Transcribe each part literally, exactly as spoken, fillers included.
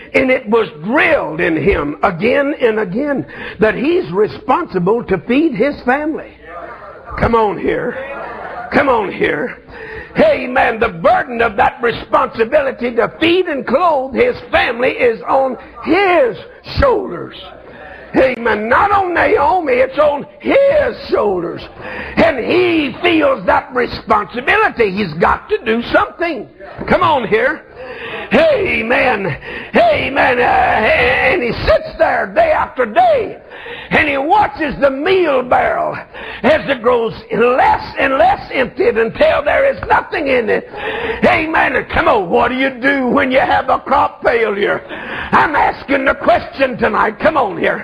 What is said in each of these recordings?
And it was drilled in him again and again that he's responsible to feed his family. Come on here. Come on here. Amen. The burden of that responsibility to feed and clothe his family is on his shoulders. Amen. Not on Naomi, it's on his shoulders. And he feels that responsibility. He's got to do something. Come on here. Amen. Amen. Uh, and he sits there day after day. And he watches the meal barrel as it grows less and less emptied until there is nothing in it. Amen. And come on, what do you do when you have a crop failure? I'm asking the question tonight. Come on here.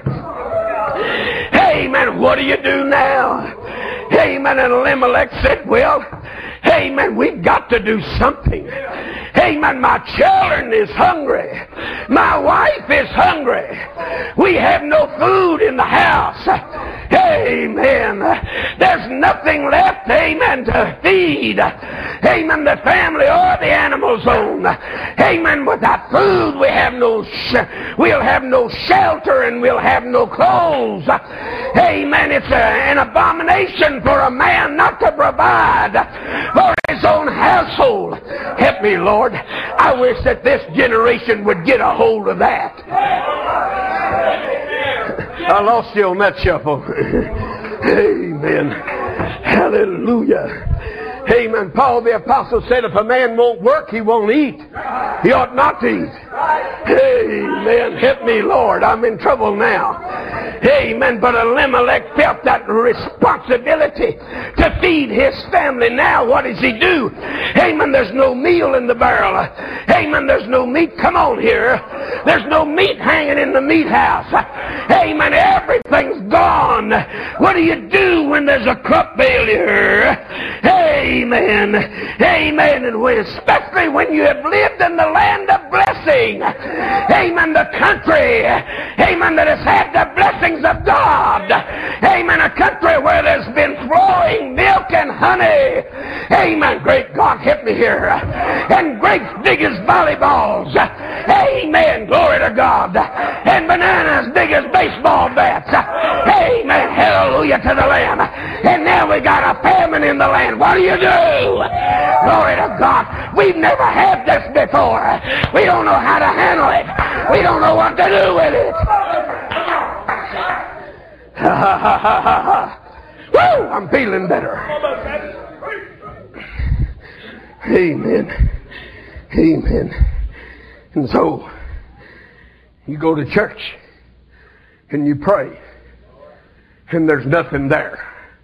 Amen. What do you do now? Amen. And Elimelech said, well, amen, we've got to do something. Amen. My children is hungry. My wife is hungry. We have no food in the house. Amen. There's nothing left, amen, to feed, amen, the family or the animals on. Amen. Without food, we have no sh- we'll have no shelter and we'll have no clothes. Amen. It's a, an abomination for a man not to provide for his own household. Help me, Lord. I wish that this generation would get a hold of that. I lost you on that shuffle. Amen. Hallelujah. Amen. Paul the Apostle said if a man won't work, he won't eat. He ought not to eat. Amen. Help me, Lord. I'm in trouble now. Amen. But Elimelech felt that responsibility to feed his family. Now what does he do? Amen. There's no meal in the barrel. Amen. There's no meat. Come on here. There's no meat hanging in the meat house. Amen. Everything's gone. What do you do when there's a crop failure? Amen. Amen. And when, especially when you have lived in the land of blessing. Amen. The country. Amen. That has had the blessings of God. Amen. A country where there's been flowing milk and honey. Amen. Great God, help me here. And grapes big as volleyballs. Amen. Glory to God. And bananas big as baseball bats. Amen. Hallelujah to the Lamb. And now we got a famine in the land. What do you do? Glory to God. We've never had this before. We don't know how to handle it. We don't know what to do with it. Ha ha ha ha ha ha. Woo! I'm feeling better. Amen. Amen. And so, you go to church and you pray and there's nothing there.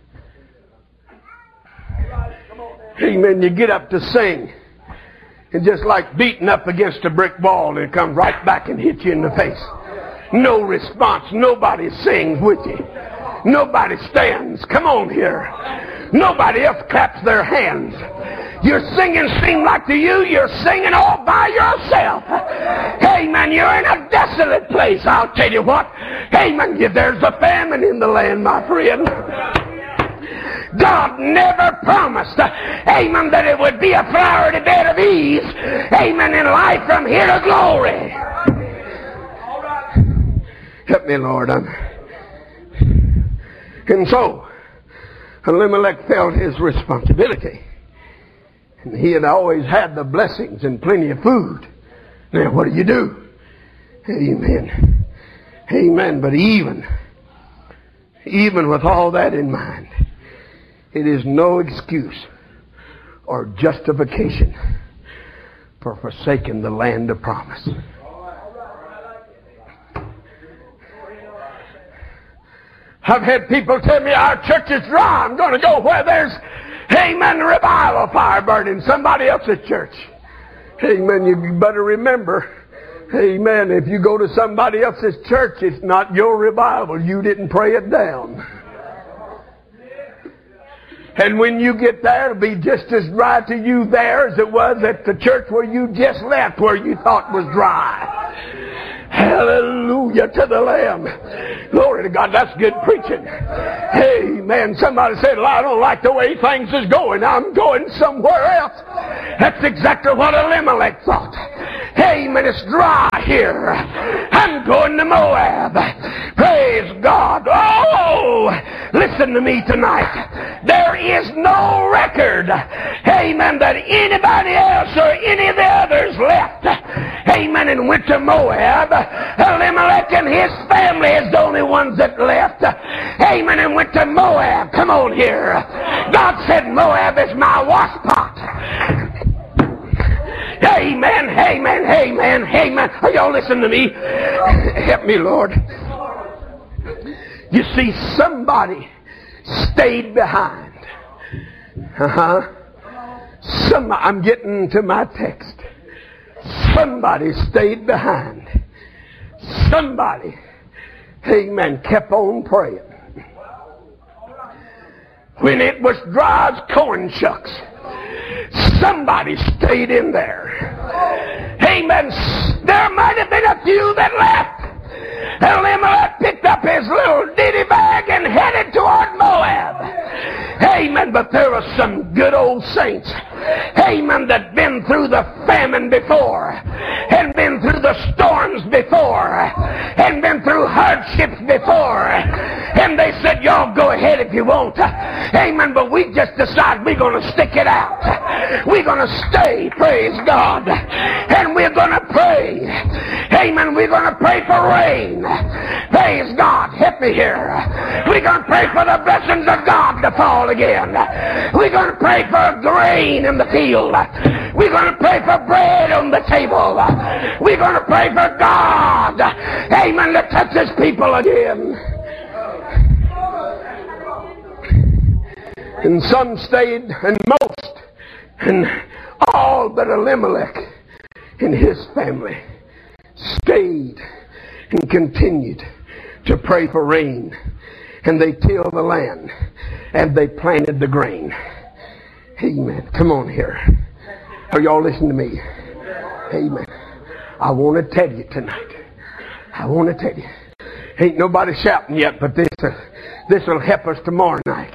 Amen. You get up to sing and just like beating up against a brick wall and it comes right back and hits you in the face. No response. Nobody sings with you. Nobody stands. Come on here. Nobody else claps their hands. Your singing seems like to you you're singing all by yourself. Amen. You're in a desolate place. I'll tell you what. Amen. There's a famine in the land, my friend. God never promised, amen, that it would be a flowery bed of ease, amen, in life from here to glory. Help me, Lord. I'm... And so, Elimelech felt his responsibility. And he had always had the blessings and plenty of food. Now, what do you do? Amen. Amen. But even, even with all that in mind, it is no excuse or justification for forsaking the land of promise. I've had people tell me our church is dry. I'm going to go where there's, amen, revival fire burning in somebody else's church. Amen. You better remember, amen, if you go to somebody else's church, it's not your revival. You didn't pray it down. And when you get there, it'll be just as dry to you there as it was at the church where you just left, where you thought was dry. Hallelujah to the Lamb. Glory to God. That's good preaching. Amen. Somebody said, well, I don't like the way things is going. I'm going somewhere else. That's exactly what Elimelech thought. Amen. It's dry here. I'm going to Moab. Praise God. Oh, listen to me tonight. There is no record, amen, that anybody else or any of the others left, amen, and went to Moab. Elimelech and his family is the only ones that left, amen, and went to Moab. Come on here. God said Moab is my wash pot. Amen, amen, amen, amen. Are y'all listening to me? Help me, Lord. You see, somebody stayed behind. Uh-huh. Some, I'm getting to my text. Somebody stayed behind. Somebody, amen, kept on praying. When it was dry as corn shucks, somebody stayed in there. Amen. There might have been a few that left. Elimelech picked up his little ditty bag and headed toward Moab. Amen. But there were some good old saints, amen, that been through the famine before, and been through the storms before, and been through hardships before. And they said, y'all go ahead if you want. Amen. But we just decided we're going to stick it out. We're going to stay, praise God. And we're going to pray. Amen. We're going to pray for rain. Praise God. Help me here. We're going to pray for the blessings of God to fall again. We're going to pray for grain in the field. We're going to pray for bread on the table. We're going to pray for God, amen, to touch his people again. And some stayed, and most, and all but Elimelech and his family stayed and continued to pray for rain. And they tilled the land, and they planted the grain. Amen. Come on here. Are y'all listening to me? Amen. I want to tell you tonight. I want to tell you. Ain't nobody shouting yet, but this uh, this will help us tomorrow night.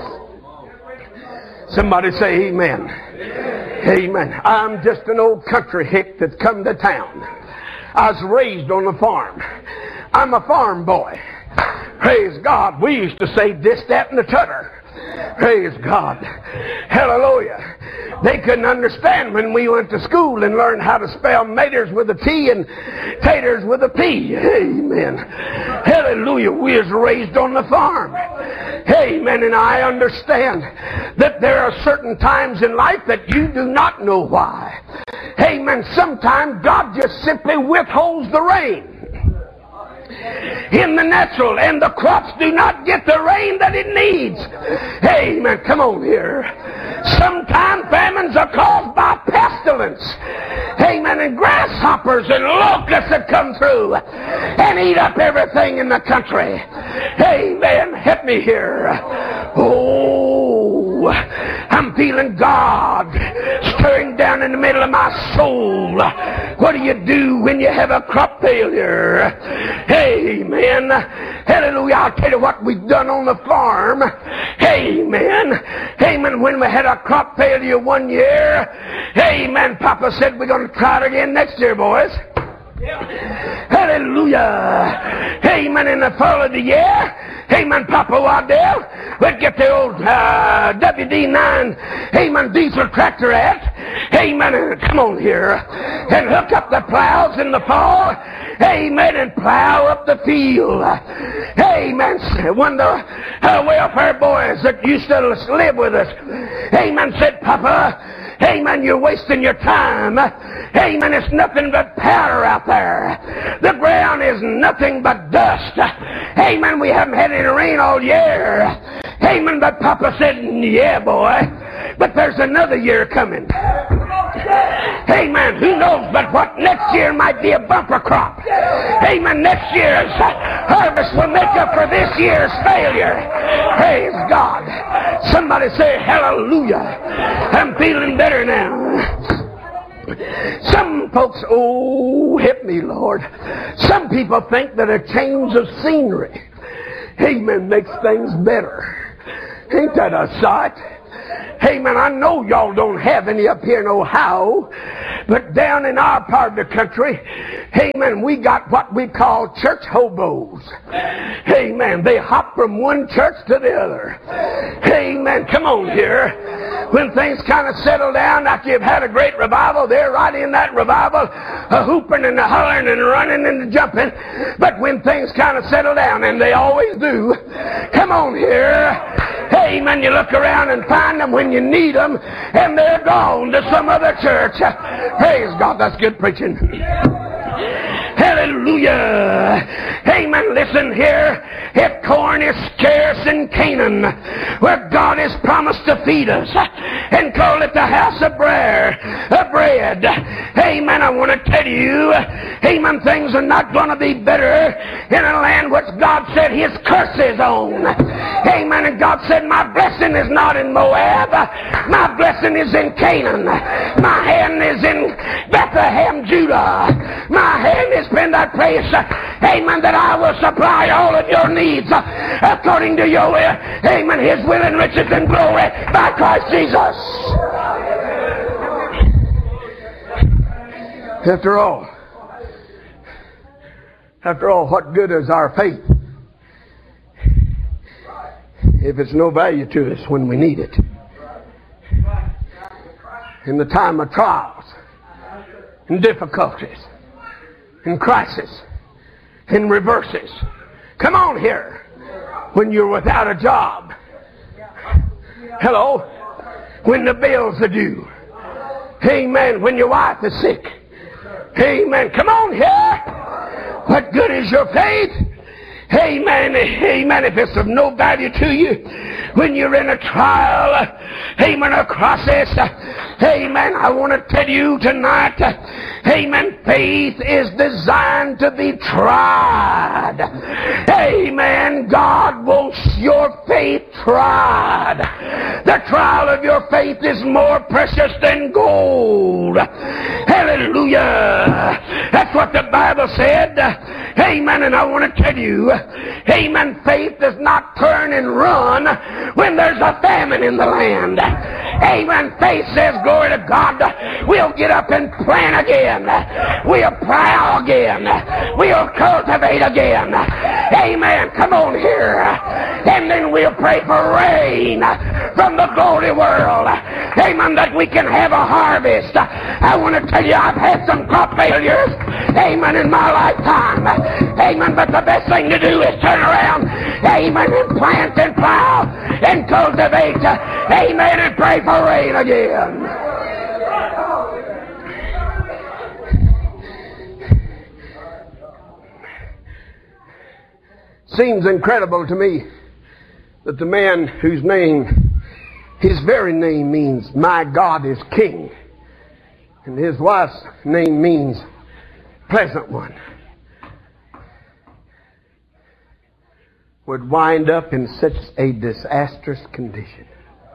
Somebody say amen. Amen. I'm just an old country hick that's come to town. I was raised on a farm. I'm a farm boy. Praise God. We used to say this, that, and the tutter. Praise God. Hallelujah. They couldn't understand when we went to school and learned how to spell maters with a T and taters with a P. Amen. Hallelujah. We was raised on the farm. Amen. And I understand that there are certain times in life that you do not know why. Amen. Sometimes God just simply withholds the rain in the natural, and the crops do not get the rain that it needs. Amen. Come on here. Sometimes famines are caused by pestilence. Amen. And grasshoppers and locusts that come through and eat up everything in the country. Amen. Help me here. Oh, I'm feeling God stirring down in the middle of my soul. What do you do when you have a crop failure? Amen. Hallelujah. I'll tell you what we've done on the farm. Amen. Amen. When we had a crop failure one year, amen, Papa said we're going to try it again next year, boys. Hallelujah. Amen. In the fall of the year, amen, Papa Waddell would get the old uh, W D nine, amen, diesel tractor at, amen, and come on here, and hook up the plows in the fall, amen, and plow up the field. Amen. One of the uh, welfare boys that used to live with us, amen, said, Papa, amen, you're wasting your time. Amen, it's nothing but powder out there. The ground is nothing but dust. Amen, we haven't had any rain all year. Amen, but Papa said, yeah, boy, but there's another year coming. Amen, who knows but what next year might be a bumper crop. Amen, next year's harvest will make up for this year's failure. Praise God. Somebody say hallelujah. I'm feeling better now. Some folks, oh, help me, Lord. Some people think that a change of scenery, amen, makes things better. Ain't that a sight? Amen. I know y'all don't have any up here in Ohio, But down in our part of the country, amen, we got what we call church hobos. Amen. They hop from one church to the other. Amen. Come on here. When things kind of settle down after you've had a great revival, they're right in that revival, a hooping and a hollering and running and jumping. But when things kind of settle down, and they always do, come on here. Amen. You look around and find them when you need them, and they're gone to some other church. Praise God. That's good preaching. Hallelujah. Amen. Listen here. If corn is scarce in Canaan, where God has promised to feed us and call it the house of bread, of bread. Amen. I want to tell you, amen, things are not going to be better in a land which God said His curse is on. Amen. And God said, my blessing is not in Moab. My blessing is in Canaan. My hand is in Bethlehem, Judah. My hand has been that place, amen, that I will supply all of your needs according to your will. Amen. His will and riches and glory by Christ Jesus. After all, after all, what good is our faith if it's no value to us when we need it? In the time of trials and difficulties and crisis and reverses. Come on here. When you're without a job. Hello. When the bills are due. Amen. When your wife is sick. Amen. Come on here. What good is your faith? Amen. Amen. If it's of no value to you, when you're in a trial, amen, a process, amen, I want to tell you tonight, amen, faith is designed to be tried. Amen. God wants your faith tried. The trial of your faith is more precious than gold. Hallelujah. That's what the Bible said. Amen. And I want to tell you, amen, faith does not turn and run when there's a famine in the land. Amen. Faith says, glory to God, we'll get up and plant again. We'll plow again. We'll cultivate again. Amen. Come on here. And then we'll pray for rain from the glory world. Amen. That we can have a harvest. I want to tell you, I've had some crop failures. Amen. In my lifetime. Amen. But the best thing to do is turn around. Amen. And plant and plow and cultivate. Amen. And pray for rain again. Seems incredible to me that the man whose name, his very name means, my God is King, and his wife's name means pleasant one, would wind up in such a disastrous condition.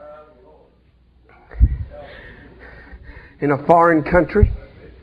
In a foreign country.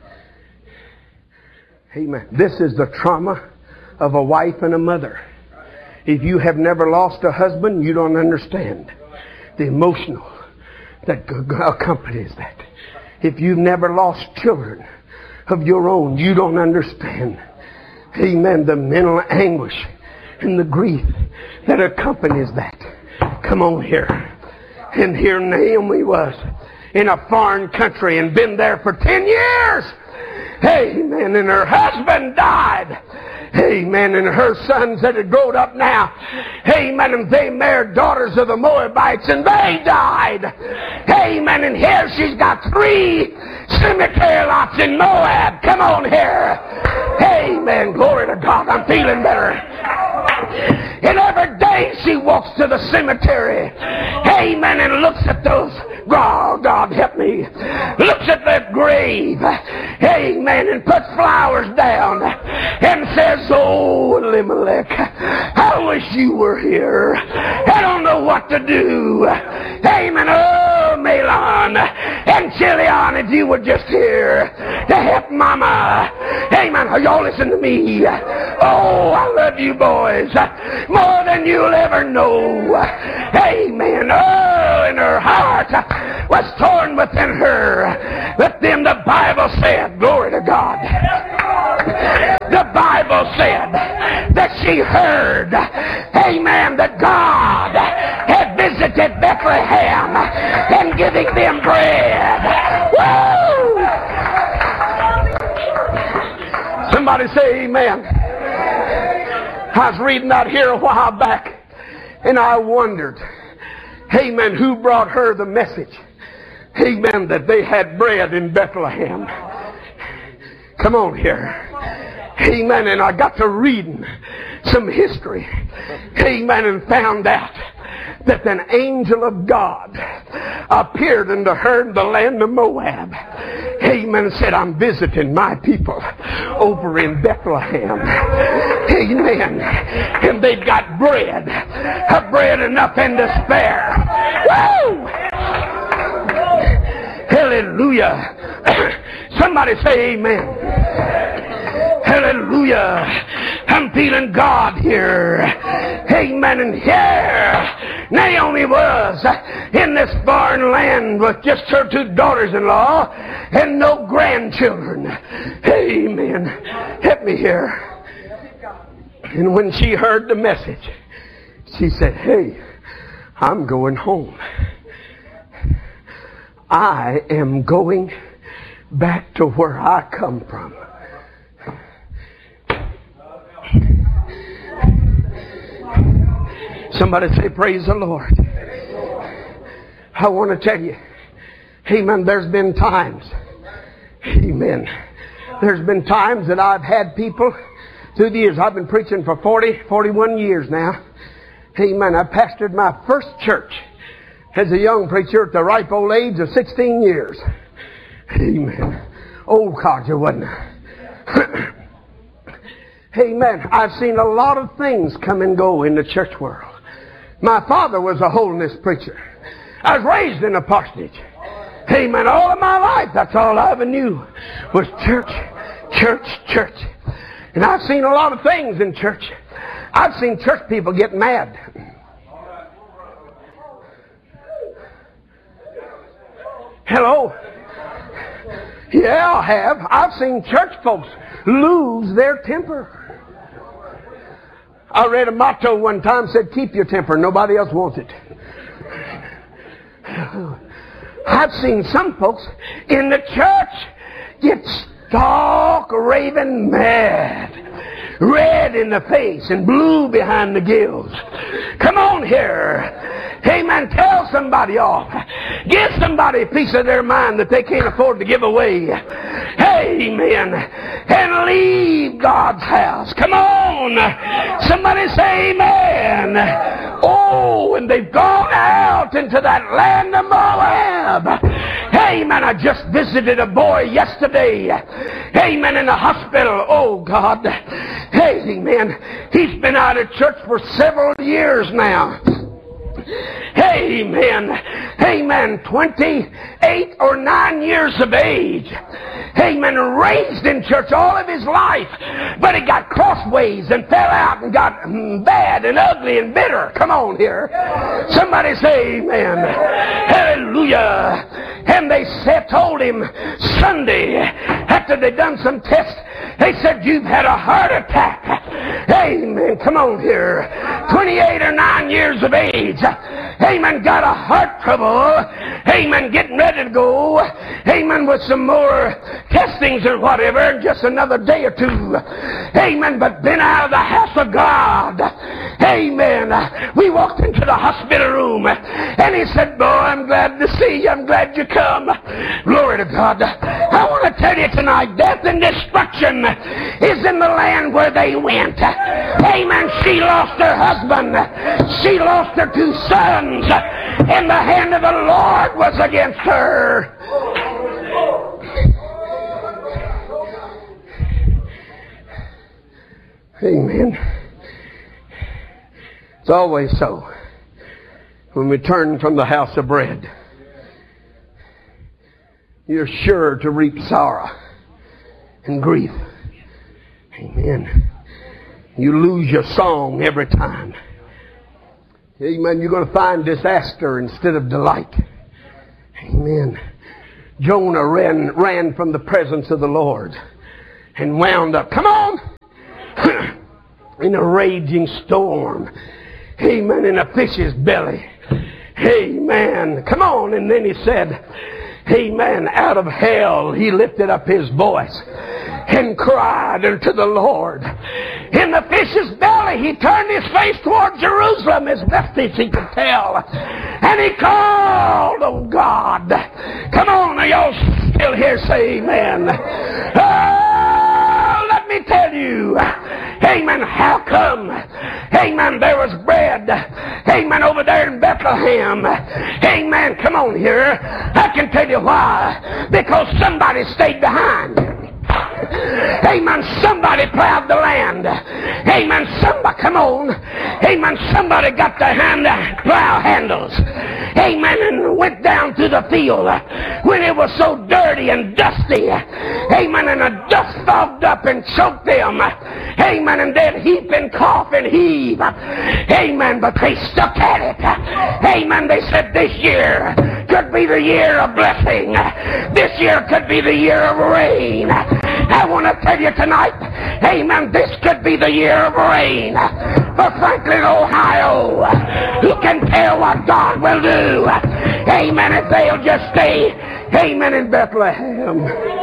Amen. This is the trauma of a wife and a mother. If you have never lost a husband, you don't understand the emotional that accompanies that. If you've never lost children of your own, you don't understand, amen, the mental anguish and the grief that accompanies that. Come on here. And here Naomi was in a foreign country and been there for ten years. Amen. And her husband died. Amen. And her sons that had grown up now. Amen. And they married daughters of the Moabites and they died. Amen. And here she's got three cemetery lots in Moab. Come on here. Amen. Glory to God. I'm feeling better. And every day she walks to the cemetery. Amen. And looks at those. Oh, God help me. Looks at that grave. Amen. And puts flowers down. And says, oh, Elimelech, I wish you were here. I don't know what to do. Amen. Oh, Mahlon and Chilion, if you were just here to help Mama. Amen. Y'all listen to me. Oh, I love you boys more than you'll ever know. Amen. Oh, in her heart was torn within her. But then the Bible said, glory to God, the Bible said that she heard, amen, that God had visited Bethlehem and giving them bread. Woo! Somebody say amen. I was reading out here a while back, and I wondered, amen, who brought her the message, amen, that they had bread in Bethlehem. Come on here. Amen. And I got to reading some history, amen, and found out that an angel of God appeared unto her in the land of Moab. Amen. And said, I'm visiting my people over in Bethlehem. Amen. And they've got bread. Bread enough and to spare. Woo! Hallelujah. Somebody say amen. Hallelujah. I'm feeling God here. Amen. And here Naomi was in this foreign land with just her two daughters-in-law and no grandchildren. Amen. Help me here. And when she heard the message, she said, hey, I'm going home. I am going back to where I come from. Somebody say, praise the Lord. I want to tell you, amen, there's been times, amen, there's been times that I've had people through the years. I've been preaching for forty, forty-one years now. Amen. I pastored my first church as a young preacher at the ripe old age of sixteen years. Amen. Old codger, wasn't I? Amen. I've seen a lot of things come and go in the church world. My father was a holiness preacher. I was raised in a parsonage. Amen. All of my life, that's all I ever knew was church, church, church. And I've seen a lot of things in church. I've seen church people get mad. Hello? Yeah, I have. I've seen church folks lose their temper. I read a motto one time, said, keep your temper. Nobody else wants it. I've seen some folks in the church get stark raving mad. Red in the face and blue behind the gills. Come on here. Amen. Tell somebody off. Give somebody a piece of their mind that they can't afford to give away. Amen. And leave God's house. Come on. Somebody say amen. Oh, and they've gone out into that land of Moab. Amen. I just visited a boy yesterday. Amen. In the hospital. Oh, God. Amen. He's been out of church for several years now. Amen. Amen. twenty-eight or nine years of age. Amen. Raised in church all of his life. But he got crossways and fell out and got bad and ugly and bitter. Come on here. Somebody say amen. Hallelujah. And they said, told him Sunday, after they done some tests, they said, you've had a heart attack. Amen. Come on here. twenty-eight or nine years of age. Amen. Got a heart trouble. Amen. Getting ready to go. Amen. With some more testings or whatever in just another day or two. Amen. But been out of the house of God. Amen. We walked into the hospital room and he said, boy, I'm glad to see you. I'm glad you come. Glory to God. I want to tell you tonight, death and destruction is in the land where they went. Amen. She lost her husband. She lost her two sons. And the hand of the Lord was against her. Amen. It's always so. When we turn from the house of bread, you're sure to reap sorrow and grief. Amen. You lose your song every time Amen. You're going to find disaster instead of delight. Amen. Jonah ran, ran from the presence of the Lord and wound up, come on, in a raging storm. Amen. In a fish's belly. Amen. Come on. And then he said, amen, out of hell he lifted up his voice and cried unto the Lord. In the fish's belly he turned his face toward Jerusalem as best as he could tell. And he called on God. Come on, are y'all still here? Say amen. Oh, let me tell you. Amen. How come? Amen. There was bread. Amen. Over there in Bethlehem. Amen. Come on here. I can tell you why. Because somebody stayed behind. Amen. Somebody plowed the land. Amen. Somebody, come on. Amen. Somebody got their hand plow handles. Amen. And went down to the field when it was so dirty and dusty. Amen. And the dust fogged up and choked them. Amen. And they'd heap and cough and heave. Amen. But they stuck at it. Amen. They said this year could be the year of blessing. This year could be the year of rain. I want to tell you tonight, amen, this could be the year of rain for Franklin, Ohio. Who can tell what God will do? Amen, if they'll just stay, amen, in Bethlehem.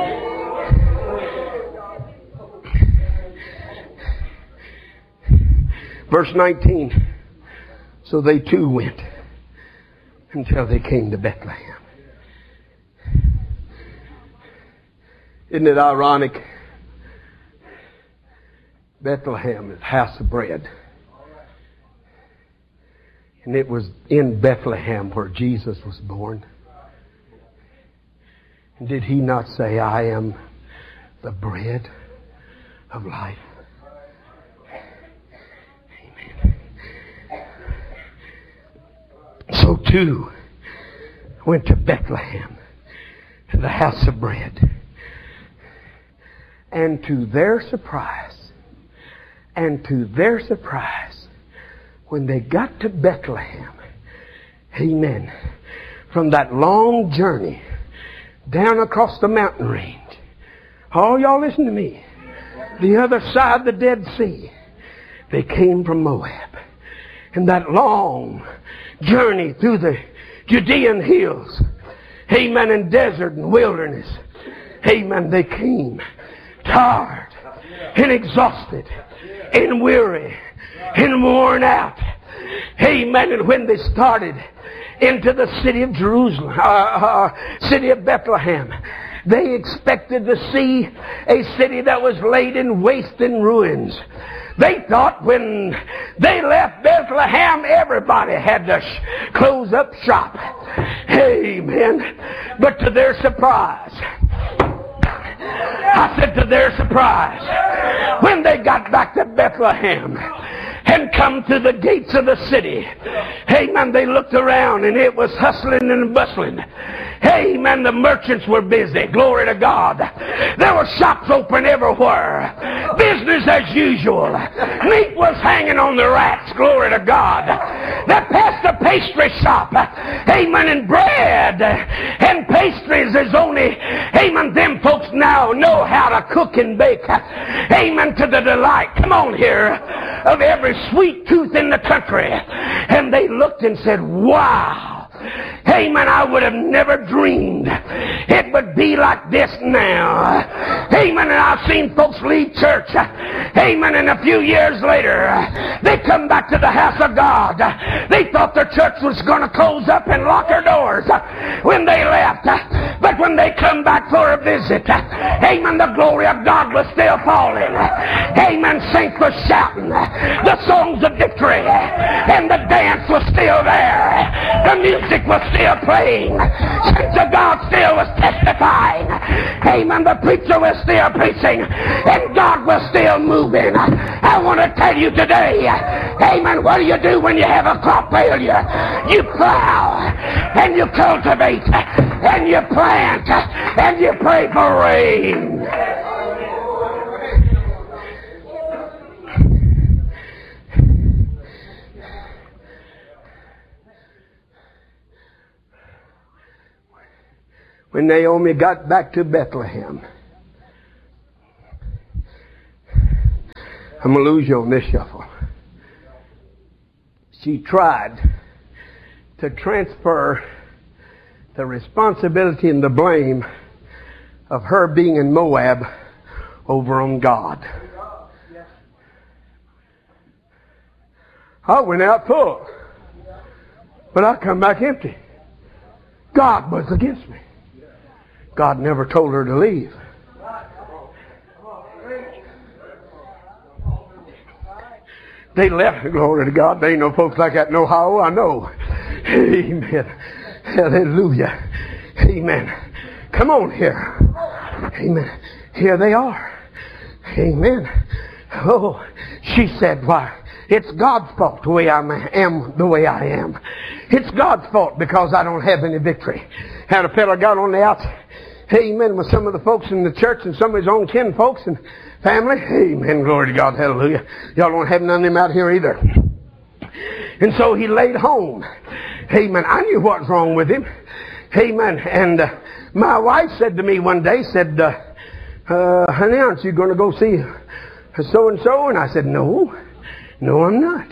Verse nineteen. So they too went until they came to Bethlehem. Isn't it ironic? Bethlehem is house of bread. And it was in Bethlehem where Jesus was born. And did he not say, I am the bread of life? Amen. So too went to Bethlehem, to the house of bread. And to their surprise, and to their surprise, when they got to Bethlehem, amen, from that long journey down across the mountain range, all y'all listen to me, the other side of the Dead Sea, they came from Moab. And that long journey through the Judean hills, amen, and desert and wilderness, amen, they came tired and exhausted and weary and worn out. Amen. And when they started into the city of Jerusalem, uh, uh, city of Bethlehem, they expected to see a city that was laid in waste and ruins. They thought when they left Bethlehem, everybody had to sh- close up shop. Amen. But to their surprise, I said to their surprise, when they got back to Bethlehem and come to the gates of the city, amen, they looked around and it was hustling and bustling. Amen, the merchants were busy. Glory to God. There were shops open everywhere. Business as usual. Meat was hanging on the racks. Glory to God. They passed a pastry shop. Amen, and bread and pastries is only, amen, them folks now know how to cook and bake. Amen, to the delight, come on here, of every sweet tooth in the country. And they looked and said, wow. Amen, I would have never dreamed it would be like this now. Amen, and I've seen folks leave church. Amen, and a few years later, they come back to the house of God. They thought their church was going to close up and lock her doors when they left. But when they come back for a visit, amen, the glory of God was still falling. Amen, saints were shouting the songs of victory, and the dance was still there. The music was still playing. Saints of God still was testifying. Amen, the preacher was still preaching, and God was still moving. I want to tell you today, amen, what do you do when you have a crop failure? You plow, and you cultivate, and you plant, and you pray for rain. when Naomi got back to Bethlehem. I'm going to lose you on this shuffle. She tried to transfer the responsibility and the blame of her being in Moab over on God. I went out full, but I come back empty. God was against me. God never told her to leave. They left. Glory to God. There ain't no folks like that in Ohio. I know. Amen. Hallelujah. Amen. Come on here. Amen. Here they are. Amen. Oh, she said, why? It's God's fault the way I am the way I am. It's God's fault because I don't have any victory. Had a fellow got on the outside. Amen. With some of the folks in the church and some of his own kin folks and family. Amen. Glory to God. Hallelujah. Y'all don't have none of them out here either. And so he laid home. Amen. I knew what was wrong with him. Amen. And uh, my wife said to me one day, said, uh, uh, honey, aren't you going to go see so-and-so? And I said, no. No, I'm not.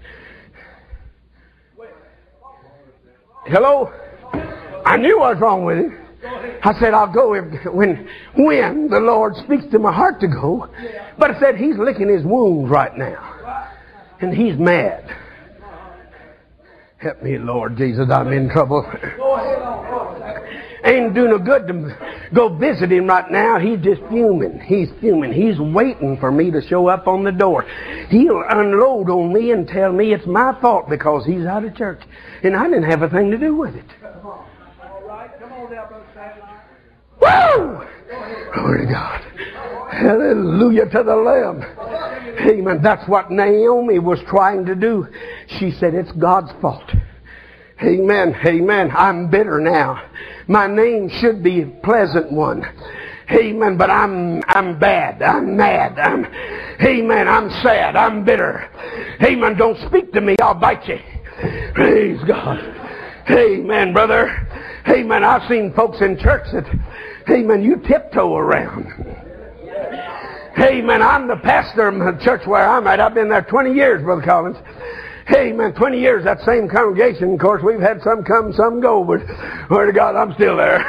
Hello? I knew what was wrong with him. I said, I'll go if, when, when the Lord speaks to my heart to go. But I said, he's licking his wounds right now. And he's mad. Help me, Lord Jesus, I'm in trouble. Ain't doing no good to go visit him right now. He's just fuming. He's fuming. He's waiting for me to show up on the door. He'll unload on me and tell me it's my fault because he's out of church. And I didn't have a thing to do with it. Woo! Glory to God. Hallelujah to the Lamb. Amen. That's what Naomi was trying to do. She said it's God's fault. Amen. Amen. I'm bitter now. My name should be Pleasant One. Amen. But I'm I'm bad. I'm mad. I'm Amen. I'm sad. I'm bitter. Amen. Don't speak to me. I'll bite you. Praise God. Amen, brother. Amen. I've seen folks in church that, amen, you tiptoe around. Amen. I'm the pastor of the church where I'm at. I've been there twenty years, Brother Collins. Amen. twenty years, that same congregation. Of course, we've had some come, some go, but glory to God, I'm still there.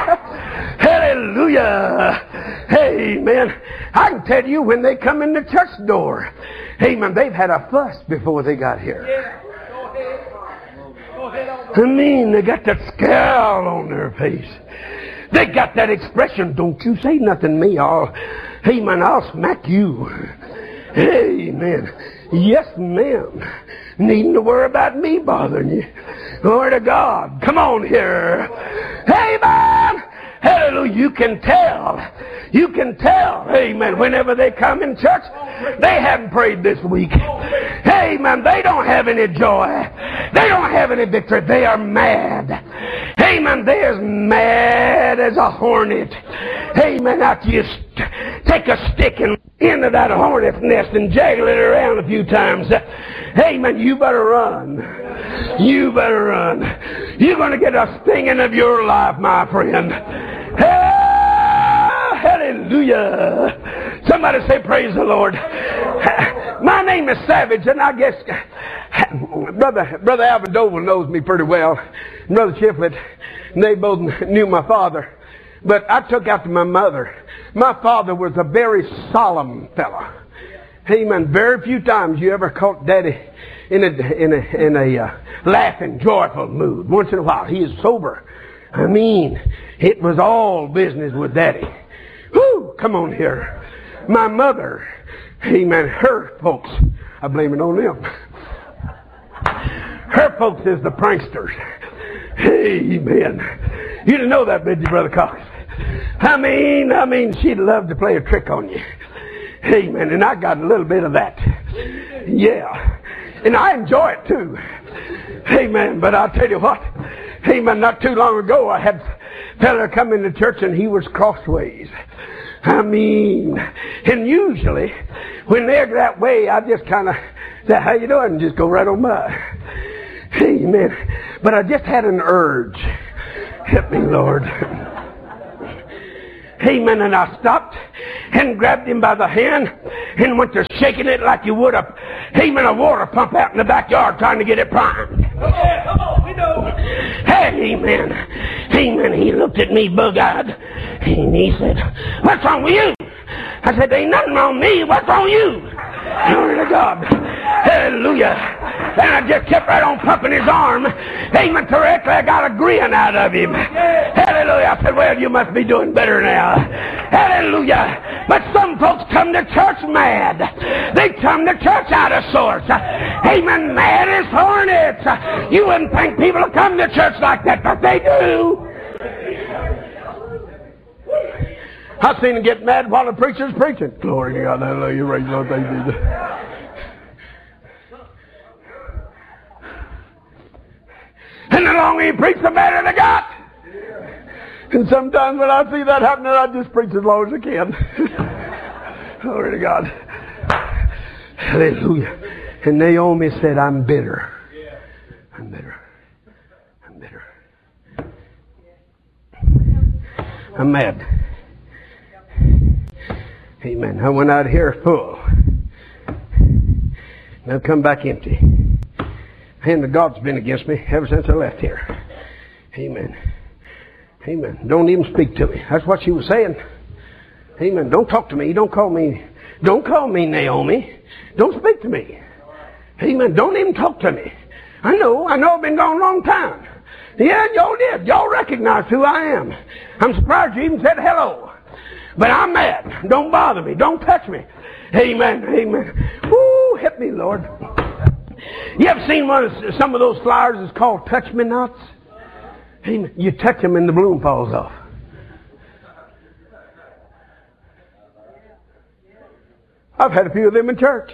Hallelujah. Amen. I can tell you when they come in the church door, amen, they've had a fuss before they got here. I mean, they got that scowl on their face. They got that expression, don't you say nothing to me, I'll, amen, I'll smack you. Amen. Yes, ma'am. Needn't to worry about me bothering you. Glory to God. Come on here. Amen. Hallelujah. You can tell. You can tell. Amen. Whenever they come in church, they haven't prayed this week. Amen. They don't have any joy. They don't have any victory. They are mad. Amen. They're as mad as a hornet. Amen. After you st- take a stick and into that hornet's nest and jaggle it around a few times. Amen. You better run. You better run. You're going to get a stinging of your life, my friend. Hallelujah. Somebody say, praise the Lord. My name is Savage, and I guess Brother Brother Alvin Doble knows me pretty well. Brother Shiflett, and they both knew my father. But I took after my mother. My father was a very solemn fellow. Amen. Very few times you ever caught Daddy in a in a in a uh, laughing, joyful mood. Once in a while, he is sober. I mean, it was all business with Daddy. Whoo! Come on here. My mother, amen. Her folks, I blame it on them. Her folks is the pranksters. Amen. You didn't know that, did you, Brother Cox? I mean, I mean, she'd love to play a trick on you. Amen. And I got a little bit of that. Yeah. And I enjoy it too. Amen. But I'll tell you what. Amen. Not too long ago, I had a fella come into church and he was crossways. I mean, and usually when they're that way, I just kind of say, how you doing? And just go right on by. Amen. But I just had an urge. Help me, Lord. Amen. And I stopped and grabbed him by the hand and went to shaking it like you would a, amen, a water pump out in the backyard trying to get it primed. Okay, come on, we know. Hey, amen. Amen. He looked at me bug-eyed and he said, "What's wrong with you?" I said, "There ain't nothing wrong with me. What's wrong with you?" Glory to God. Hallelujah. And I just kept right on pumping his arm. Amen. Correctly, I got a grin out of him. Hallelujah. I said, "Well, you must be doing better now." Hallelujah. But some folks come to church mad. They come to church out of sorts. Amen. Mad as hornets. You wouldn't think people would come to church like that, but they do. I've seen them get mad while the preacher's preaching. Glory to God. Hallelujah. Praise the Lord. Thank you. And the longer you preach, the better they got. And sometimes when I see that happening, I just preach as long as I can. Glory to God. Hallelujah. And Naomi said, "I'm bitter. I'm bitter. I'm bitter. I'm mad." Amen. I went out here full. And I've come back empty. The hand of God's been against me ever since I left here. Amen. Amen. Don't even speak to me. That's what she was saying. Amen. Don't talk to me. Don't call me. Don't call me Naomi. Don't speak to me. Amen. Don't even talk to me. I know. I know I've been gone a long time. Yeah, y'all did. Y'all recognized who I am. I'm surprised you even said hello. But I'm mad. Don't bother me. Don't touch me. Amen. Amen. Woo, help me, Lord. You ever seen one of, some of those flowers that's called touch me nots? Amen. You touch them and the bloom falls off. I've had a few of them in church.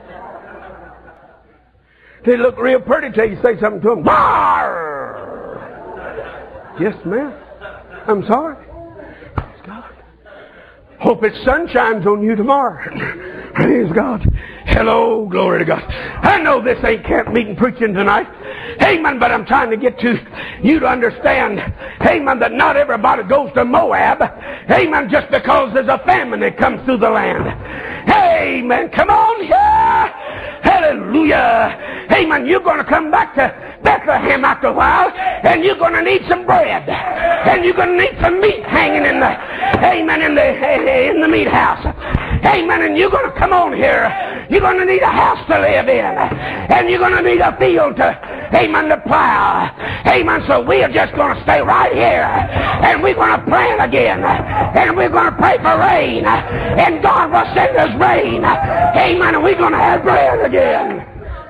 They look real pretty till you say something to them. Barr! Yes, ma'am. I'm sorry. Praise God. Hope it sun shines on you tomorrow. Praise God. Hello, glory to God. I know this ain't camp meeting preaching tonight. Amen, but I'm trying to get to you to understand, amen, that not everybody goes to Moab. Amen, just because there's a famine that comes through the land. Amen, come on here. Hallelujah. Amen, you're going to come back to Bethlehem after a while, and you're going to need some bread. And you're going to need some meat hanging in the, amen, in the, in the meat house. Amen, and you're going to come on here. You're going to need a house to live in. And you're going to need a field to, amen, to plow. Amen, so we're just going to stay right here. And we're going to plant again. And we're going to pray for rain. And God will send us rain. Amen, and we're going to have bread again.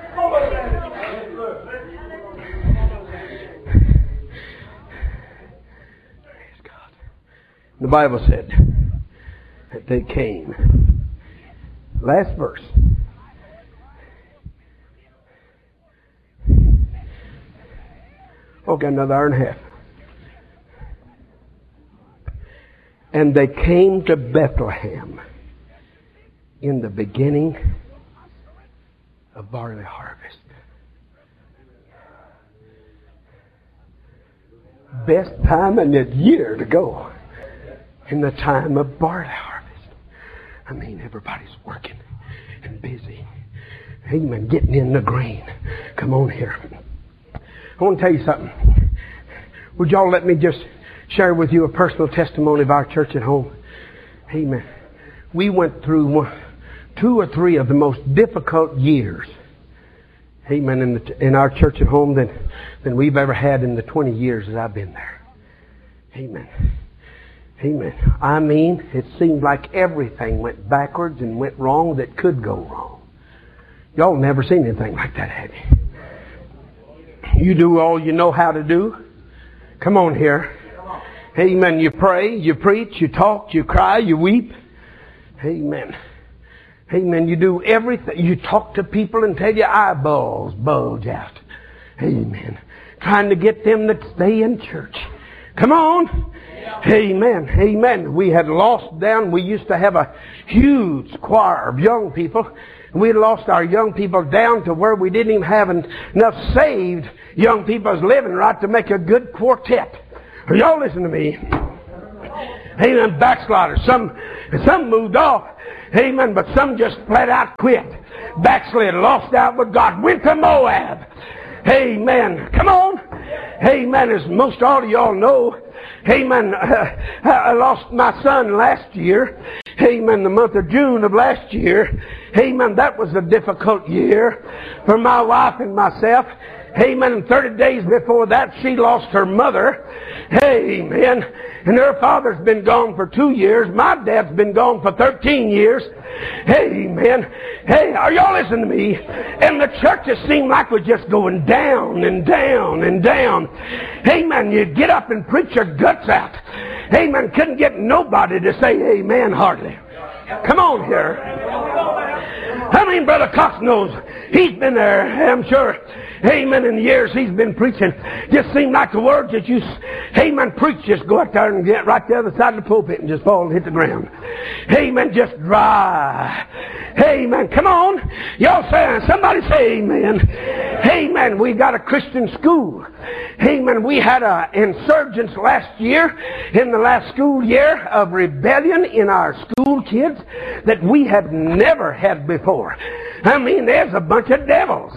The Bible said that they came. Last verse. Oh, got another hour and a half. And they came to Bethlehem in the beginning of barley harvest. Best time in the year to go. In the time of barley harvest. I mean, everybody's working and busy. Amen. Getting in the grain. Come on here. I want to tell you something. Would y'all let me just share with you a personal testimony of our church at home? Amen. We went through two or three of the most difficult years. Amen. In, the, in our church at home than, than we've ever had in the twenty years that I've been there. Amen. Amen. I mean, it seemed like everything went backwards and went wrong that could go wrong. Y'all never seen anything like that, have you? You do all you know how to do. Come on here. Amen. You pray, you preach, you talk, you cry, you weep. Amen. Amen. You do everything. You talk to people until your eyeballs bulge out. Amen. Trying to get them to stay in church. Come on. Amen. Amen. We had lost down. We used to have a huge choir of young people. We had lost our young people down to where we didn't even have enough saved young people's living right to make a good quartet. Y'all listen to me. Amen. Backsliders. Some, some moved off. Amen. But some just flat out quit. Backslid. Lost out with God. Went to Moab. Amen. Come on. Amen. As most all of y'all know, amen, uh, I lost my son last year. Amen. The month of June of last year. Amen. That was a difficult year for my wife and myself. Amen. And thirty days before that, she lost her mother. Amen. And her father's been gone for two years. My dad's been gone for thirteen years. Amen. Hey, are y'all listening to me? And the churches seem like we're just going down and down and down. Amen. You get up and preach your guts out. Amen. Couldn't get nobody to say amen hardly. Come on here. I mean, Brother Cox knows. He's been there, I'm sure. Amen. In the years he's been preaching, just seemed like the words that you, amen, preach just go out there and get right to the other side of the pulpit and just fall and hit the ground. Amen. Just dry. Amen. Come on. Y'all say, somebody say amen. Amen. We got a Christian school. Amen. We had a insurgence last year, in the last school year, of rebellion in our school kids that we have never had before. I mean, there's a bunch of devils.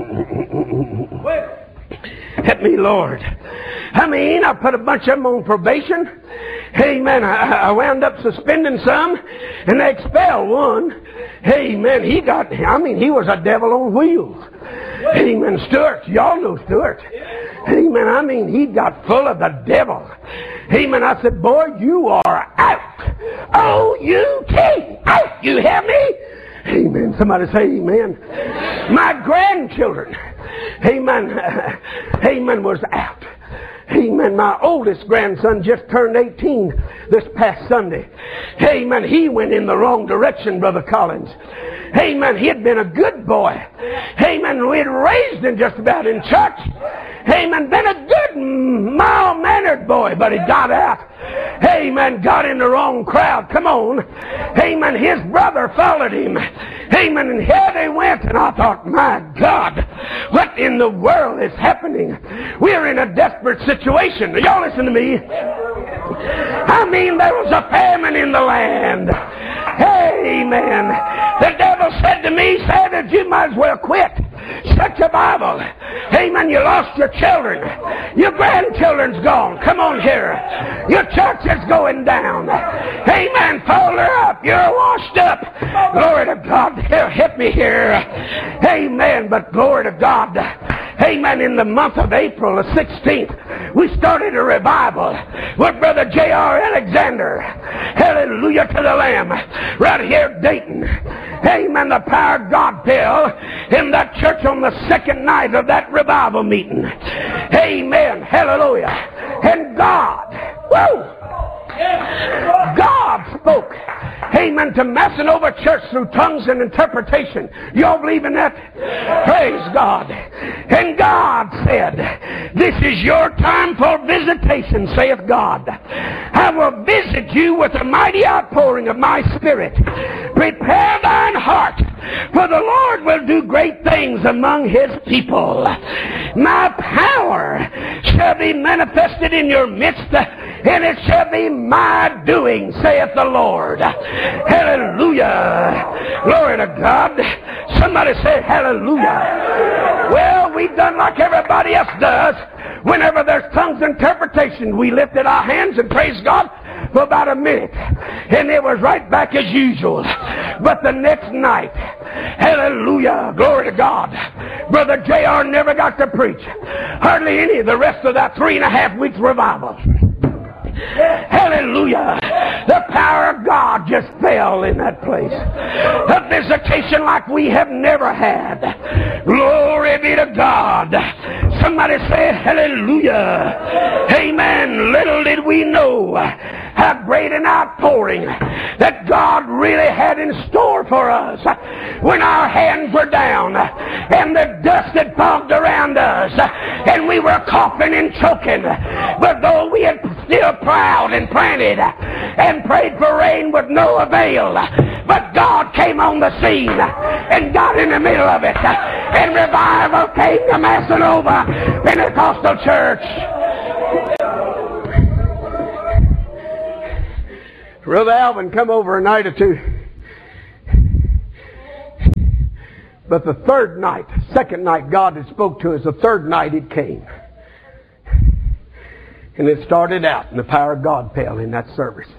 Help me, Lord. I mean, I put a bunch of them on probation. Amen. I, I wound up suspending some, and they expelled one. Amen. He got, I mean, he was a devil on wheels. Amen. Stuart. Y'all know Stuart. Amen. I mean, he got full of the devil. Amen. I said, boy, you are out. O U T. Out. You hear me? Amen. Somebody say amen. My grandchildren, amen, amen, was out. Amen. My oldest grandson just turned eighteen this past Sunday. Amen. He went in the wrong direction, Brother Collins. Amen. He had been a good boy. Amen. We had raised him just about in church. Amen. Been a good, mild-mannered boy, but he got out. Amen. Got in the wrong crowd. Come on. Amen. His brother followed him. Amen. And here they went. And I thought, my God, what in the world is happening? We're in a desperate situation. Y'all listen to me. I mean, there was a famine in the land. Amen. The devil said to me, Savage, you might as well quit. Shut your Bible. Amen. You lost your children. Your grandchildren's gone. Come on here. Your church is going down. Amen. Fold her up. You're washed up. Glory to God. Here, hit me here. Amen. But glory to God. Amen. In the month of April the sixteenth, we started a revival with Brother J R Alexander. Hallelujah to the Lamb. Right here at Dayton. Amen. The power of God fell in that church on the second night of that revival meeting. Amen. Hallelujah. And God, whoa, God spoke, amen, to Massanova Church through tongues and interpretation. Y'all believe in that? Praise God. And God said, this is your time for visitation, saith God. I will visit you with a mighty outpouring of my Spirit. Prepare thine heart, for the Lord will do great things among his people. My power shall be manifested in your midst, and it shall be my doing, saith the Lord. Hallelujah. Glory to God. Somebody say hallelujah. Well, we've done like everybody else does. Whenever there's tongues interpretation, we lifted our hands and praised God for about a minute. And it was right back as usual. But the next night, hallelujah, glory to God, Brother J R never got to preach hardly any of the rest of that three and a half weeks revival. Hallelujah. The power of God just fell in that place. A visitation like we have never had. Glory be to God. Somebody say hallelujah. Amen. Little did we know how great an outpouring that God really had in store for us when our hands were down and the dust had fogged around us and we were coughing and choking. But though we had still plowed and planted and prayed for rain with no avail, but God came on the scene and got in the middle of it, and revival came to Massanova Pentecostal Church. Brother Alvin come over a night or two. But the third night, second night God had spoke to us, the third night it came. And it started out, and the power of God fell in that service.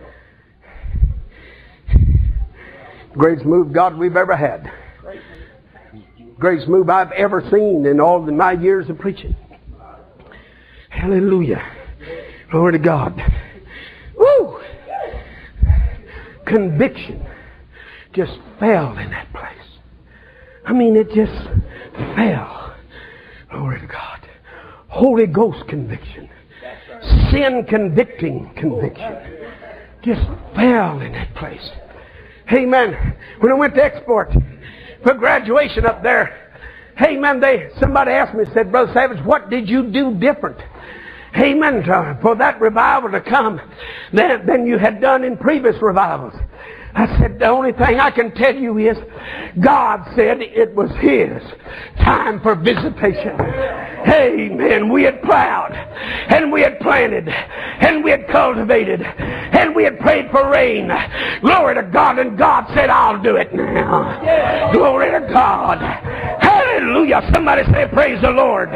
Greatest move God we've ever had. Greatest move I've ever seen in all of my years of preaching. Hallelujah. Glory to God. Woo! Conviction just fell in that place. I mean, it just fell. Glory to God. Holy Ghost conviction. Sin convicting conviction. Just fell in that place. Amen. When I went to export for graduation up there, amen, they, somebody asked me, said, Brother Savage, what did you do different? Amen. For that revival to come than, than you had done in previous revivals. I said, the only thing I can tell you is God said it was His time for visitation. Amen. We had plowed, and we had planted, and we had cultivated, and we had prayed for rain. Glory to God, and God said, I'll do it now. Glory to God. Hallelujah. Somebody say, praise the Lord.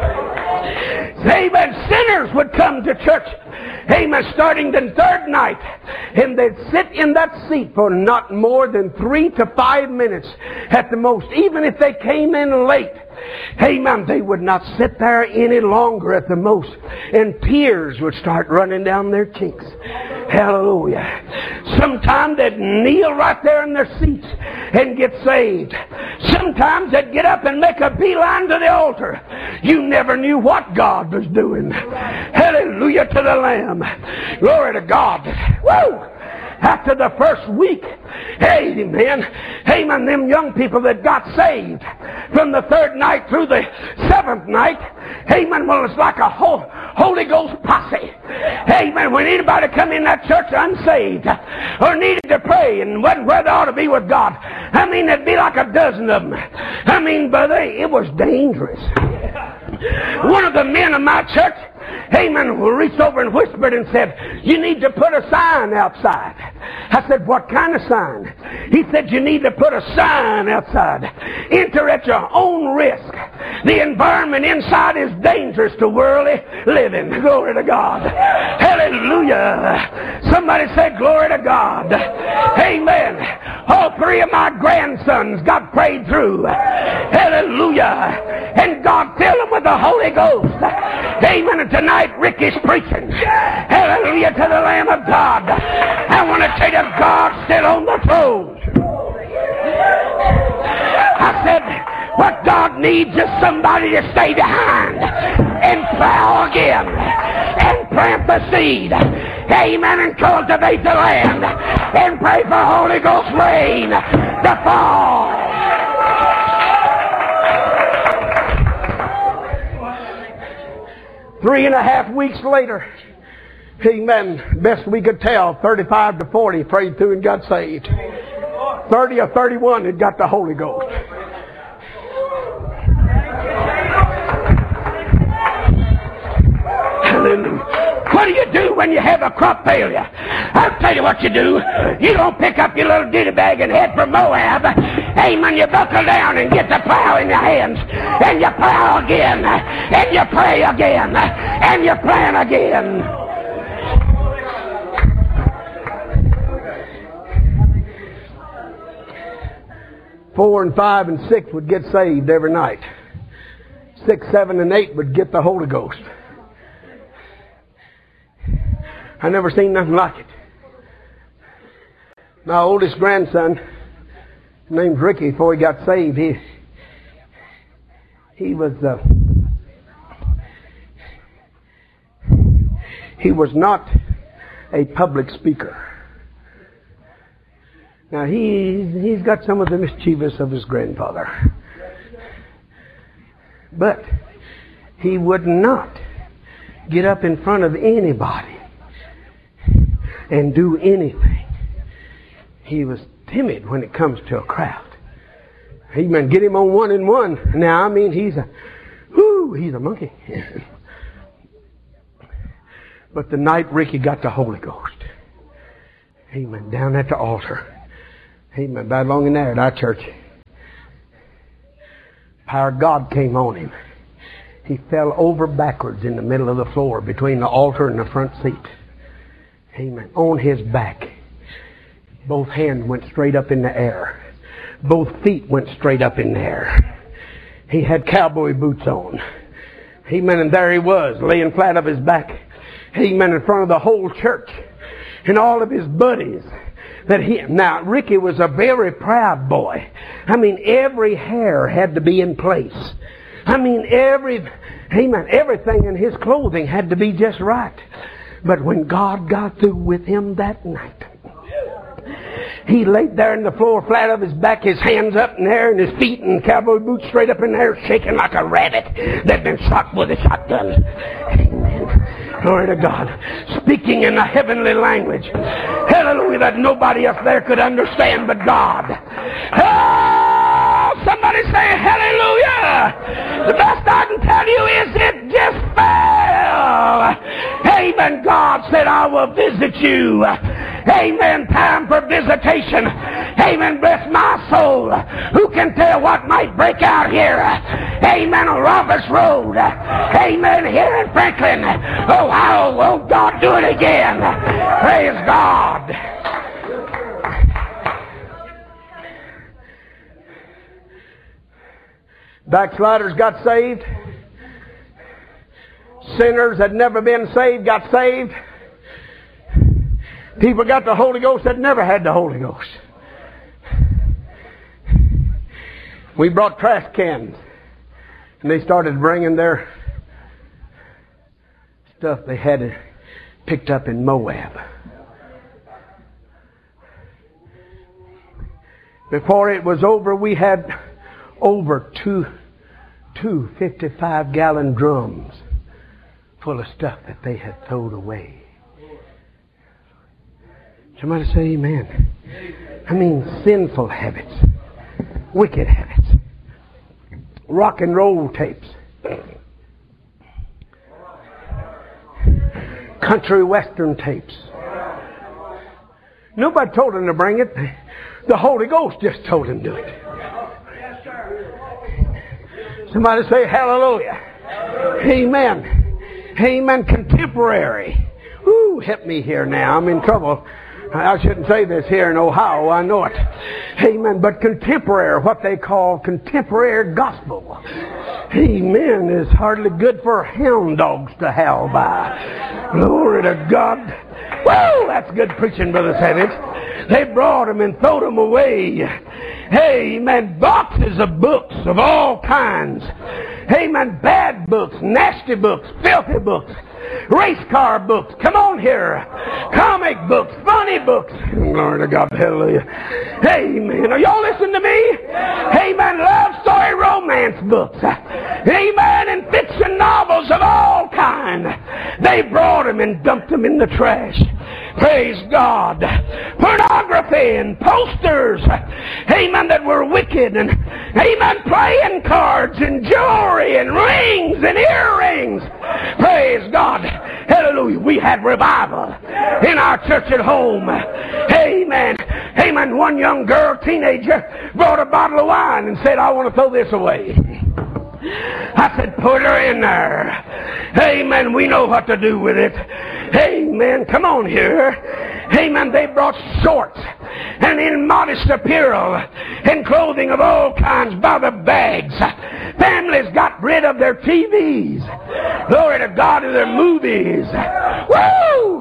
Amen. Sinners would come to church. Amen. Starting the third night. And they'd sit in that seat for not more than three to five minutes at the most. Even if they came in late. Amen. They would not sit there any longer at the most. And tears would start running down their cheeks. Hallelujah. Sometimes they'd kneel right there in their seats and get saved. Sometimes they'd get up and make a beeline to the altar. You never knew what God was doing. Hallelujah to the Lamb. Glory to God. Woo! After the first week, amen, amen, them young people that got saved from the third night through the seventh night, amen, well, it's like a whole Holy Ghost posse. Amen. When anybody come in that church unsaved or needed to pray and wasn't where they ought to be with God, I mean, there'd be like a dozen of them. I mean, brother, it was dangerous. One of the men of my church, amen, reached over and whispered and said, you need to put a sign outside. I said, what kind of sign? He said, you need to put a sign outside. Enter at your own risk. The environment inside is dangerous to worldly living. Glory to God. Hallelujah. Somebody say glory to God. Amen. All three of my grandsons got prayed through. Hallelujah. And God filled them with the Holy Ghost. Amen. And tonight Ricky's preaching. Hallelujah to the Lamb of God. I want to tell you, God's still on the throne. I said, what God needs is somebody to stay behind and plow again and plant the seed. Amen. And cultivate the land and pray for Holy Ghost rain to fall. Three and a half weeks later, amen, best we could tell, thirty-five to forty prayed through and got saved. thirty or thirty-one had got the Holy Ghost. What do you do when you have a crop failure? I'll tell you what you do. You don't pick up your little ditty bag and head for Moab. Amen. You buckle down and get the plow in your hands. And you plow again. And you pray again. And you plant again. Four and five and six would get saved every night. Six, seven, and eight would get the Holy Ghost. I never seen nothing like it. My oldest grandson, named Ricky, before he got saved, he he was uh, he was not a public speaker. Now he he's got some of the mischievous of his grandfather, but he would not get up in front of anybody and do anything. He was timid when it comes to a crowd. Amen. Get him on one and one. Now, I mean, he's a, whoo, he's a monkey. But the night Ricky got the Holy Ghost, Amen. Down at the altar. Amen. Right along in there at our church. Power of God came on him. He fell over backwards in the middle of the floor between the altar and the front seat. Amen. On his back. Both hands went straight up in the air. Both feet went straight up in the air. He had cowboy boots on. Amen. And there he was, laying flat of his back. Amen. In front of the whole church. And all of his buddies. That he, now, Ricky was a very proud boy. I mean, every hair had to be in place. I mean, every, amen, everything in his clothing had to be just right. But when God got through with him that night, he laid there in the floor flat of his back, his hands up in the air, and his feet and cowboy boots straight up in the air, shaking like a rabbit that'd been shot with a shotgun. Amen. Glory to God. Speaking in a heavenly language. Hallelujah, that nobody up there could understand but God. Oh, somebody say hallelujah. The best I can tell you is it just fell. Amen. God said, I will visit you. Amen. Time for visitation. Amen. Bless my soul. Who can tell what might break out here? Amen. On Roberts Road. Amen. Here in Franklin, Ohio. Won't God do it again? Praise God. Backsliders got saved. Sinners that never been saved got saved. People got the Holy Ghost that never had the Holy Ghost. We brought trash cans, and they started bringing their stuff they had picked up in Moab. Before it was over, we had over two, two fifty-five gallon drums full of stuff that they had thrown away. Somebody say amen. I mean, sinful habits, wicked habits, rock and roll tapes, country western tapes. Nobody told them to bring it. The Holy Ghost just told them to do it. Somebody say hallelujah. Amen. Amen. Contemporary. Ooh, help me here now. I'm in trouble. I shouldn't say this here in Ohio. I know it. Amen. But contemporary, what they call contemporary gospel. Amen. Is hardly good for hound dogs to howl by. Glory to God. Woo! That's good preaching, Brother Savage. They brought them and threw them away. Amen. Boxes of books of all kinds. Amen. Bad books, nasty books, filthy books, race car books. Come on here. Comic books, funny books. Glory to God. Hallelujah. Amen. Are y'all listening to me? Amen. Love story, romance books. Amen. And fiction novels of all kinds. They brought them and dumped them in the trash. Praise God. Pornography and posters. Amen. That were wicked. And amen. Playing cards and jewelry and rings and earrings. Praise God. Hallelujah. We had revival in our church at home. Amen. Amen. One young girl, teenager, brought a bottle of wine and said, I want to throw this away. I said, put her in there. Amen. We know what to do with it. Amen. Come on here. Amen. They brought shorts and immodest apparel and clothing of all kinds by the bags. Families got rid of their T Vs. Glory to God, and their movies. Woo!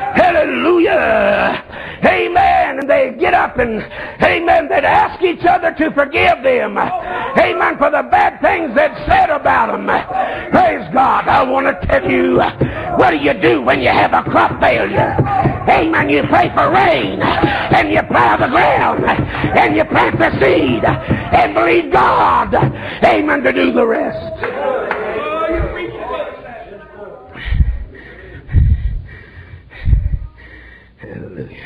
Hallelujah. Amen. And they get up and, amen, they'd ask each other to forgive them. Amen. For the bad things they'd said about them. Praise God. I want to tell you, what do you do when you have a crop failure? Amen. You pray for rain, and you plow the ground, and you plant the seed, and believe God, amen, to do the rest. Hallelujah.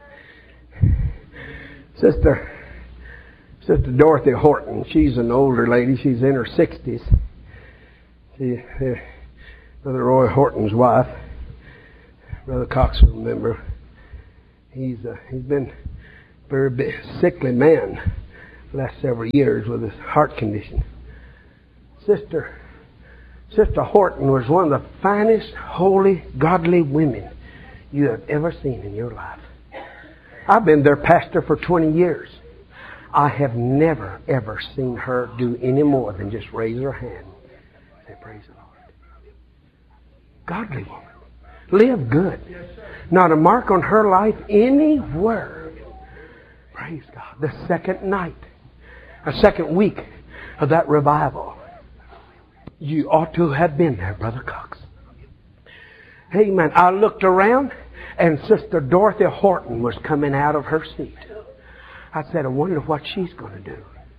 Sister, Sister Dorothy Horton, she's an older lady. She's in her sixties. She, uh, Brother Roy Horton's wife. Brother Cox will remember. He's uh, he's been a very big, sickly man the last several years with his heart condition. Sister, Sister Horton was one of the finest, holy, godly women you have ever seen in your life. I've been their pastor for twenty years. I have never, ever seen her do any more than just raise her hand and say, praise the Lord. Godly woman. Live good. Not a mark on her life anywhere. Praise God. The second night, a second week of that revival, you ought to have been there, Brother Cox. Amen. I looked around and Sister Dorothy Horton was coming out of her seat. I said, I wonder what she's going to do.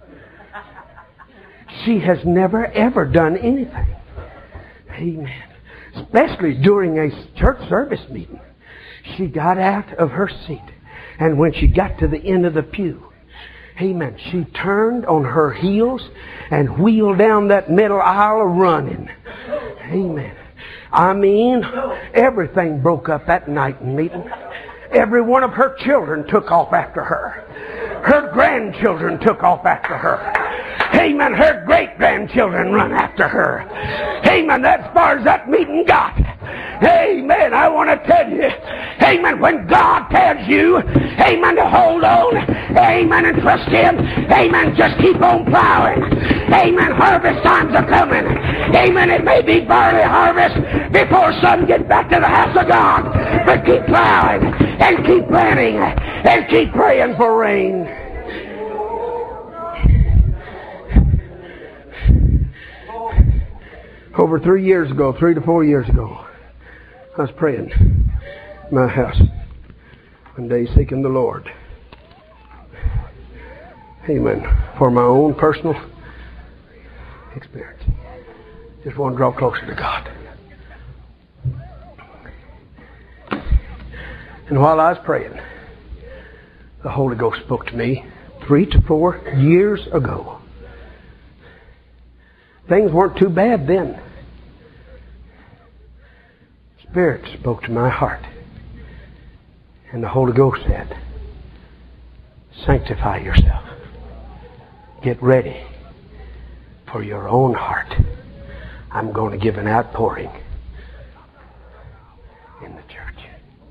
She has never, ever done anything. Amen. Especially during a church service meeting. She got out of her seat. And when she got to the end of the pew, amen, she turned on her heels and wheeled down that middle aisle running. Amen. I mean, everything broke up that night in meeting. Every one of her children took off after her. Her grandchildren took off after her. Amen. Her great-grandchildren run after her. Amen. That's as far as that meeting got. Amen. I want to tell you, amen, when God tells you, amen, to hold on, amen, and trust Him, amen, just keep on plowing. Amen. Harvest times are coming. Amen. It may be barley harvest before some get back to the house of God. But keep plowing and keep planting and keep praying for rain. Over three years ago, three to four years ago, I was praying in my house one day seeking the Lord. Amen. For my own personal experience. Just want to draw closer to God. And while I was praying, the Holy Ghost spoke to me three to four years ago. Things weren't too bad then. Spirit spoke to my heart. And the Holy Ghost said, sanctify yourself. Get ready for your own heart. I'm going to give an outpouring in the church.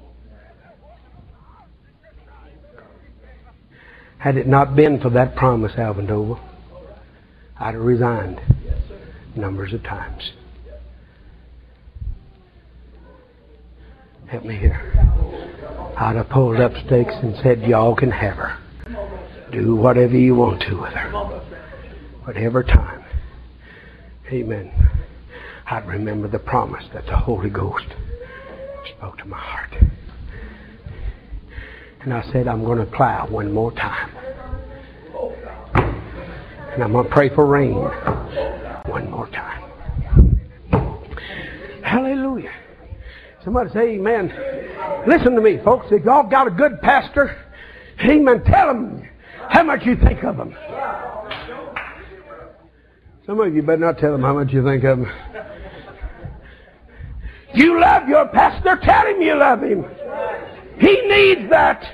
Had it not been for that promise, Alvin Doble, I'd have resigned numbers of times. Help me here. I'd have pulled up stakes and said, y'all can have her. Do whatever you want to with her. Whatever time. Amen. I'd remember the promise that the Holy Ghost spoke to my heart. And I said, I'm going to plow one more time. And I'm going to pray for rain one more time. Hallelujah. Somebody say amen. Listen to me, folks. If y'all got a good pastor, amen, tell them how much you think of them. Some of you better not tell them how much you think of them. You love your pastor, tell him you love him. He needs that.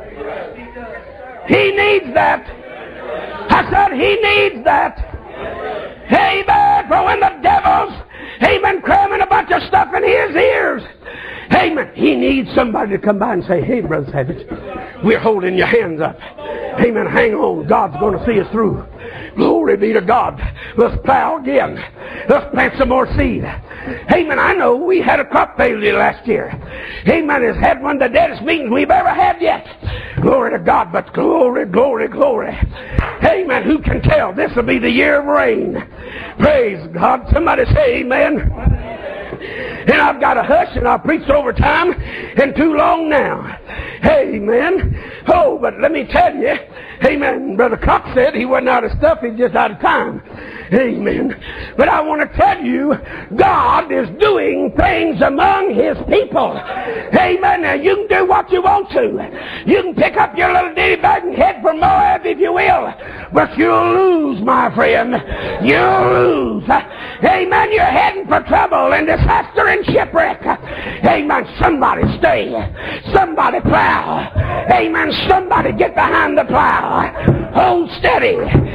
He needs that. I said he needs that. Amen. For when the devil's, amen, cramming a bunch of stuff in his ears, amen, he needs somebody to come by and say, hey, Brother Savage, we're holding your hands up. Amen. Hang on. God's going to see us through. Glory be to God. Let's plow again. Let's plant some more seed. Amen. I know we had a crop failure last year. Amen. It's had one of the deadest meetings we've ever had yet. Glory to God. But glory, glory, glory. Amen. Who can tell? This will be the year of rain. Praise God. Somebody say amen. And I've got a hush and I've preached over time and too long now. Amen. Oh, but let me tell you, amen, Brother Cox said he wasn't out of stuff, he's just out of time. Amen. But I want to tell you, God is doing things among His people. Amen. Now, you can do what you want to. You can pick up your little ditty bag and head for Moab if you will. But you'll lose, my friend. You'll lose. Amen. You're heading for trouble and disaster and shipwreck. Amen. Somebody stay. Somebody plow. Amen. Somebody get behind the plow. Hold steady.